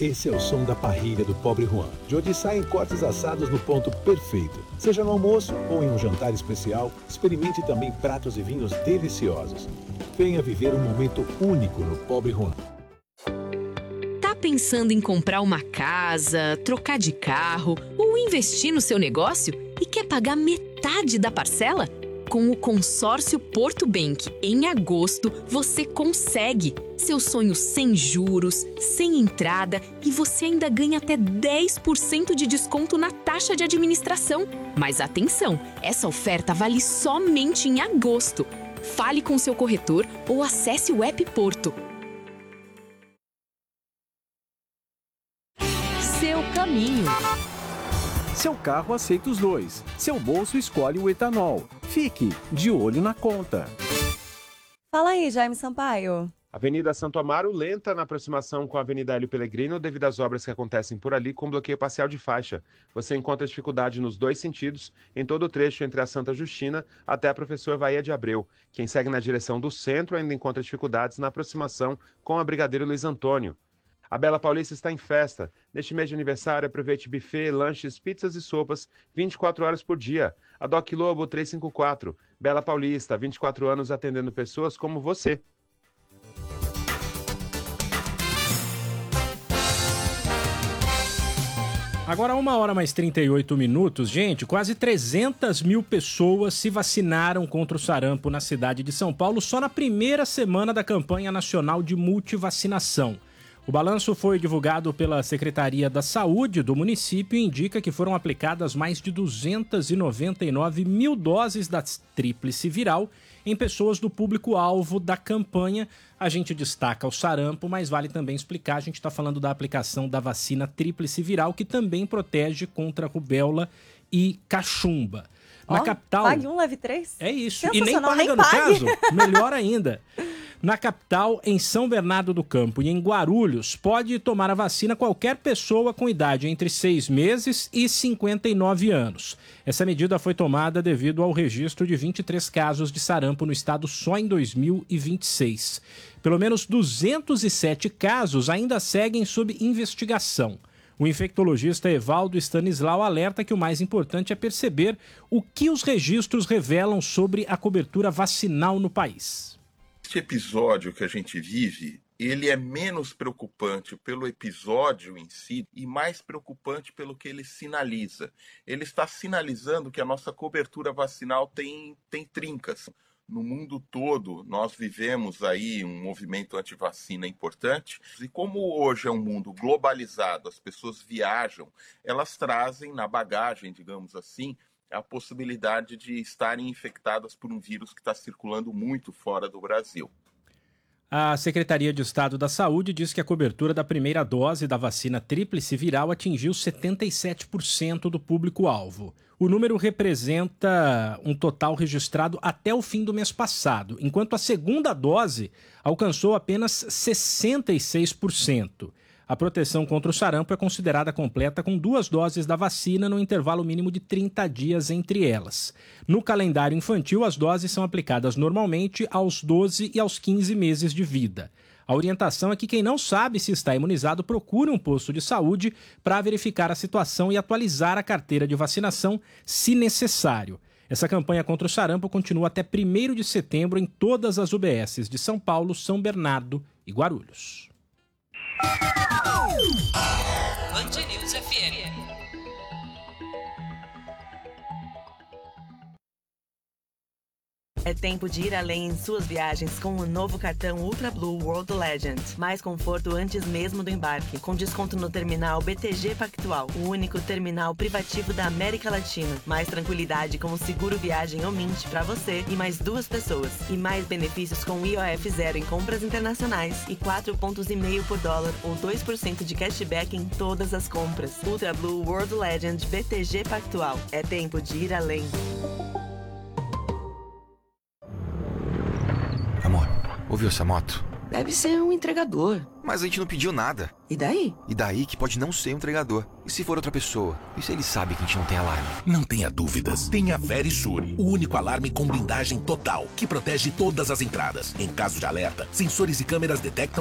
Esse é o som da parrilha do Pobre Juan, de onde saem cortes assados no ponto perfeito. Seja no almoço ou em um jantar especial, experimente também pratos e vinhos deliciosos. Venha viver um momento único no Pobre Juan. Tá pensando em comprar uma casa, trocar de carro ou investir no seu negócio e quer pagar metade da parcela? Com o consórcio Porto Bank, em agosto, você consegue. Seu sonho sem juros, sem entrada e você ainda ganha até 10% de desconto na taxa de administração. Mas atenção, essa oferta vale somente em agosto. Fale com seu corretor ou acesse o app Porto. Seu caminho. Seu carro aceita os dois. Seu bolso escolhe o etanol. Fique de olho na conta. Fala aí, Jaime Sampaio. Avenida Santo Amaro lenta na aproximação com a Avenida Hélio Pellegrino devido às obras que acontecem por ali com bloqueio parcial de faixa. Você encontra dificuldade nos dois sentidos, em todo o trecho entre a Santa Justina até a Professor Vaía de Abreu. Quem segue na direção do centro ainda encontra dificuldades na aproximação com a Brigadeiro Luiz Antônio. A Bela Paulista está em festa. Neste mês de aniversário, aproveite buffet, lanches, pizzas e sopas 24 horas por dia. A Doc Lobo 354. Bela Paulista, 24 anos atendendo pessoas como você. Agora 1h mais 38. Gente, quase 300 mil pessoas se vacinaram contra o sarampo na cidade de São Paulo só na primeira semana da campanha nacional de multivacinação. O balanço foi divulgado pela Secretaria da Saúde do município e indica que foram aplicadas mais de 299 mil doses da tríplice viral em pessoas do público-alvo da campanha. A gente destaca o sarampo, mas vale também explicar, a gente está falando da aplicação da vacina tríplice viral, que também protege contra rubéola e cachumba. Na capital... Pague um, leve 3? É isso, e nem paga no caso, melhor ainda. Na capital, em São Bernardo do Campo e em Guarulhos, pode tomar a vacina qualquer pessoa com idade entre 6 meses e 59 anos. Essa medida foi tomada devido ao registro de 23 casos de sarampo no estado só em 2026. Pelo menos 207 casos ainda seguem sob investigação. O infectologista Evaldo Stanislau alerta que o mais importante é perceber o que os registros revelam sobre a cobertura vacinal no país. Este episódio que a gente vive, ele é menos preocupante pelo episódio em si e mais preocupante pelo que ele sinaliza. Ele está sinalizando que a nossa cobertura vacinal tem trincas. No mundo todo, nós vivemos aí um movimento anti-vacina importante. E como hoje é um mundo globalizado, as pessoas viajam, elas trazem na bagagem, digamos assim, a possibilidade de estarem infectadas por um vírus que está circulando muito fora do Brasil. A Secretaria de Estado da Saúde diz que a cobertura da primeira dose da vacina tríplice viral atingiu 77% do público-alvo. O número representa um total registrado até o fim do mês passado, enquanto a segunda dose alcançou apenas 66%. A proteção contra o sarampo é considerada completa com 2 doses da vacina no intervalo mínimo de 30 dias entre elas. No calendário infantil, as doses são aplicadas normalmente aos 12 e aos 15 meses de vida. A orientação é que quem não sabe se está imunizado procure um posto de saúde para verificar a situação e atualizar a carteira de vacinação, se necessário. Essa campanha contra o sarampo continua até 1º de setembro em todas as UBSs de São Paulo, São Bernardo e Guarulhos. Band News FM. É tempo de ir além em suas viagens com o novo cartão Ultra Blue World Legend. Mais conforto antes mesmo do embarque, com desconto no terminal BTG Pactual, o único terminal privativo da América Latina. Mais tranquilidade com o seguro viagem Omint para você e mais 2 pessoas. E mais benefícios com IOF zero em compras internacionais e 4,5 pontos por dólar ou 2% de cashback em todas as compras. Ultra Blue World Legend BTG Pactual. É tempo de ir além. Amor, ouviu essa moto? Deve ser um entregador. Mas a gente não pediu nada. E daí? E daí que pode não ser um entregador. E se for outra pessoa? E se ele sabe que a gente não tem alarme? Não tenha dúvidas. Tenha Verisure, o único alarme com blindagem total, que protege todas as entradas. Em caso de alerta, sensores e câmeras detectam